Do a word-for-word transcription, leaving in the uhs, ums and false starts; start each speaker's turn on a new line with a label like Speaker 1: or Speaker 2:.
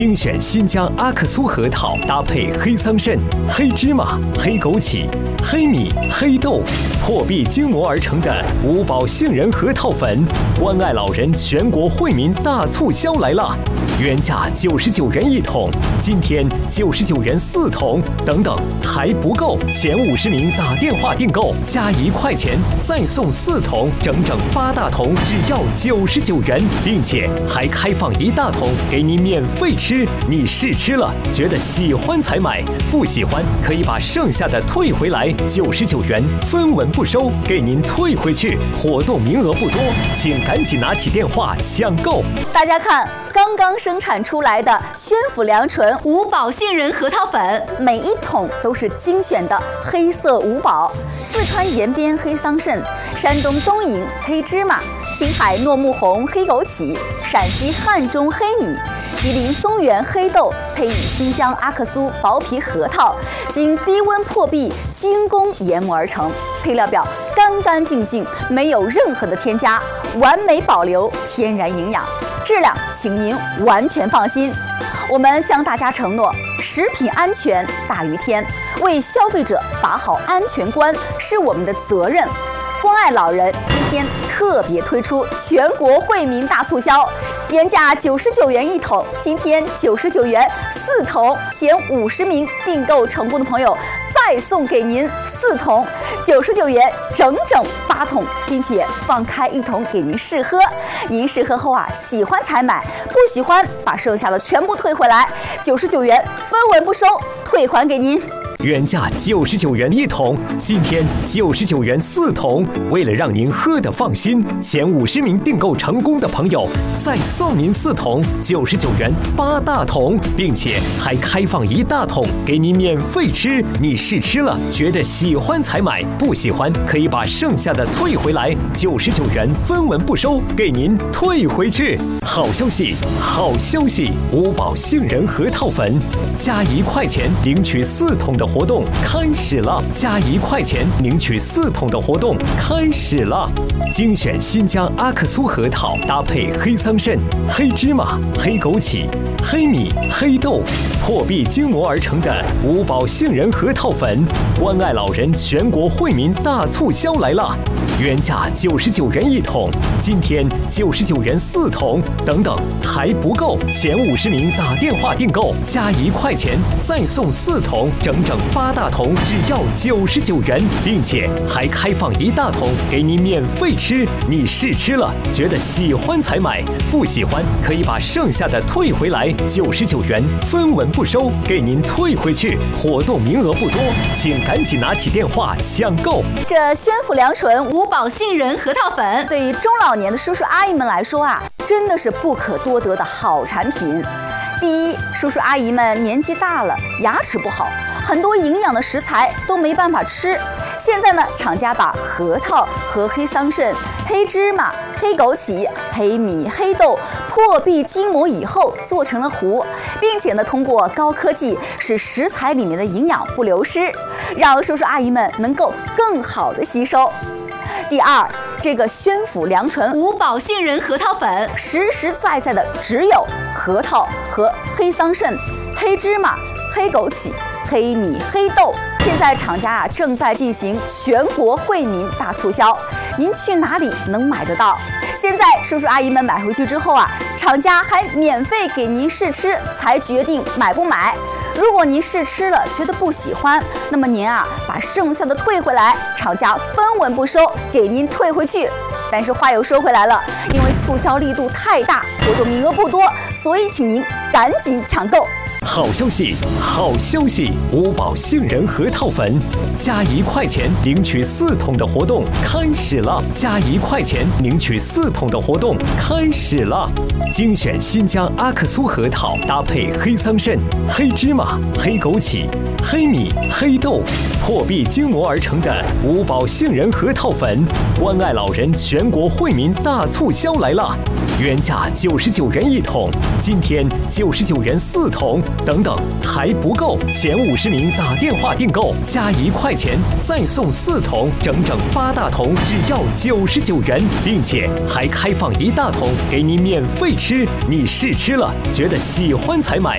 Speaker 1: 精选新疆阿克苏核桃，搭配黑桑葚、黑芝麻、黑枸杞、黑米、黑豆，破壁精磨而成的五宝杏仁核桃粉，关爱老人全国惠民大促销来了！原价九十九元一桶，今天九十九元四桶，等等还不够，前五十名打电话订购加一块钱，再送四桶，整整八大桶，只要九十九元，并且还开放一大桶给您免费吃。你试吃了，觉得喜欢才买，不喜欢可以把剩下的退回来，九十九元分文不收，给您退回去。活动名额不多，请赶紧拿起电话抢购。
Speaker 2: 大家看，刚刚生产出来的宣府良醇五宝杏仁核桃粉，每一桶都是精选的黑色五宝：四川延边黑桑葚、山东东营黑芝麻、青海糯木红黑枸杞、陕西汉中黑米、吉林松原黑豆，配以新疆阿克苏薄皮核桃，经低温破壁精工研磨而成，配料表干干净净，没有任何的添加，完美保留天然营养，质量请您完全放心。我们向大家承诺，食品安全大于天，为消费者把好安全关是我们的责任。关爱老人今天特别推出全国惠民大促销，原价九十九元一桶，今天九十九元四桶，前五十名订购成功的朋友再送给您四桶，九十九元整整八桶，并且放开一桶给您试喝。您试喝后啊，喜欢才买，不喜欢把剩下的全部退回来，九十九元分文不收，退还给您。
Speaker 1: 原价九十九元一桶，今天九十九元四桶。为了让您喝得放心，前五十名订购成功的朋友再送您四桶，九十九元八大桶，并且还开放一大桶给您免费吃。你试吃了，觉得喜欢才买，不喜欢可以把剩下的退回来，九十九元分文不收，给您退回去。好消息，好消息！五宝杏仁核桃粉加一块钱领取四桶的活动开始了，加一块钱领取四桶的活动开始了。精选新疆阿克苏核桃，搭配黑桑葚、黑芝麻、黑枸杞、黑米、黑豆，破壁精磨而成的五宝杏仁核桃粉，关爱老人全国惠民大促销来了！原价九十九元一桶，今天九十九元四桶，等等还不够，前五十名打电话订购加一块钱，再送四桶，整整八大桶，只要九十九元，并且还开放一大桶给您免费吃。你试吃了，觉得喜欢才买，不喜欢可以把剩下的退回来，九十九元分文不收，给您退回去。活动名额不多，请赶紧拿起电话抢购。
Speaker 2: 这宣府良醇五宝杏仁核桃粉，对于中老年的叔叔阿姨们来说啊，真的是不可多得的好产品。第一，叔叔阿姨们年纪大了，牙齿不好，很多营养的食材都没办法吃。现在呢，厂家把核桃和黑桑葚、黑芝麻、黑枸杞、黑米、黑豆破壁精磨以后做成了糊，并且呢，通过高科技使食材里面的营养不流失，让叔叔阿姨们能够更好的吸收。第二，这个宣府良醇五宝杏仁核桃粉，实实在在的只有核桃和黑桑葚、黑芝麻、黑枸杞、黑米、黑豆。现在厂家啊正在进行全国惠民大促销，您去哪里能买得到？现在叔叔阿姨们买回去之后啊，厂家还免费给您试吃，才决定买不买。如果您试吃了觉得不喜欢，那么您啊把剩下的退回来，厂家分文不收，给您退回去。但是话又说回来了，因为促销力度太大，活动名额不多，所以请您赶紧抢购。
Speaker 1: 好消息，好消息！五宝杏仁核桃粉加一块钱领取四桶的活动开始了，加一块钱领取四桶的活动开始了。精选新疆阿克苏核桃，搭配黑桑葚、黑芝麻、黑枸杞、黑米、黑豆，破壁精磨而成的五宝杏仁核桃粉，关爱老人全国惠民大促销来了！原价九十九元一桶，今天九十九元四桶，等等还不够，前五十名打电话订购加一块钱，再送四桶，整整八大桶，只要九十九元，并且还开放一大桶给您免费吃。你试吃了，觉得喜欢才买，